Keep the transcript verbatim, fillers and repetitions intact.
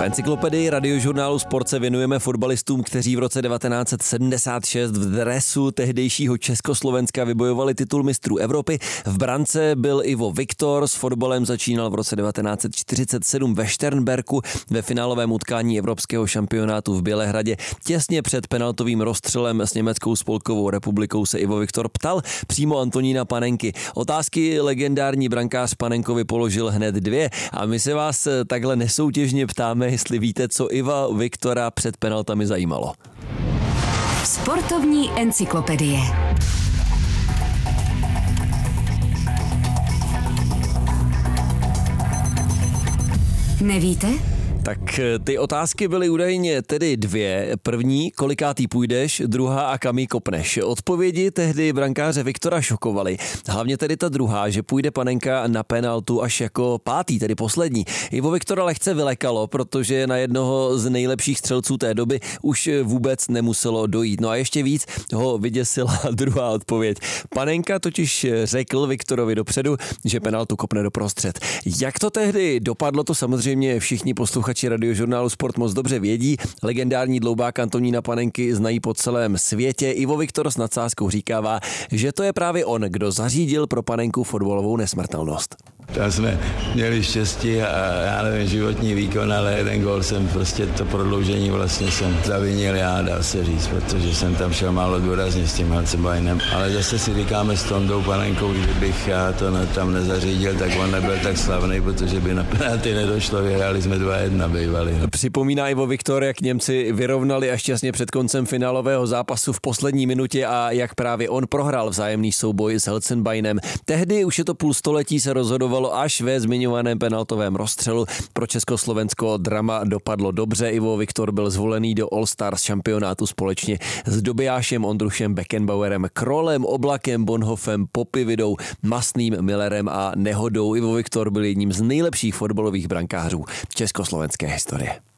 Encyklopedii Radiožurnálu Sport se věnujeme fotbalistům, kteří v roce devatenáct set sedmdesát šest v dresu tehdejšího Československa vybojovali titul mistrů Evropy. V brance byl Ivo Viktor, s fotbalem začínal v roce devatenáct set čtyřicet sedm ve Šternberku. Ve finálovém utkání evropského šampionátu v Bělehradě těsně před penaltovým rozstřelem s Německou spolkovou republikou se Ivo Viktor ptal přímo Antonína Panenky. Otázky legendární brankář Panenkovi položil hned dvě a my se vás takhle nesoutěžně ptáme, jestli víte, co Iva Viktora před penaltami zajímalo. Sportovní encyklopedie. Nevíte? Tak ty otázky byly údajně tedy dvě. První, kolikátý půjdeš, druhá a kam jí kopneš. Odpovědi tehdy brankáře Viktora šokovaly. Hlavně tedy ta druhá, že půjde Panenka na penaltu až jako pátý, tedy poslední. Ivo Viktora lehce vylekalo, protože na jednoho z nejlepších střelců té doby už vůbec nemuselo dojít. No a ještě víc ho vyděsila druhá odpověď. Panenka totiž řekl Viktorovi dopředu, že penaltu kopne doprostřed. Jak to tehdy dopadlo, to samozřejmě všichni posluchači Radiožurnálu Sport moc dobře vědí. Legendární dloubák Antonína Panenky znají po celém světě. Ivo Viktor s nadsázkou říkává, že to je právě on, kdo zařídil pro Panenku fotbalovou nesmrtelnost. Tam jsme měli štěstí a já nevím, životní výkon, ale jeden gól jsem prostě to prodloužení vlastně jsem zavinil já, dá se říct, protože jsem tam šel málo důrazně s tím Halcebajnem. Ale zase si říkáme s Tondou Panenkou, kdybych já to ne, tam nezařídil, tak on nebyl tak slavný, protože by na penalty nedošlo, vyhráli jsme dva jedna bývali. No. Připomíná Ivo Viktor, jak Němci vyrovnali až těsně před koncem finálového zápasu v poslední minutě a jak právě on prohrál vzájemný souboj s Halcebajnem. Tehdy už je to půl století se rozhodovalo až ve zmiňovaném penaltovém rozstřelu. Pro Československo drama dopadlo dobře. Ivo Viktor byl zvolený do All Stars šampionátu společně s Dobijášem, Ondrušem Beckenbauerem, Krolem, Oblakem, Bonhoffem, Popividou, Masným, Millerem a Nehodou. Ivo Viktor byl jedním z nejlepších fotbalových brankářů československé historie.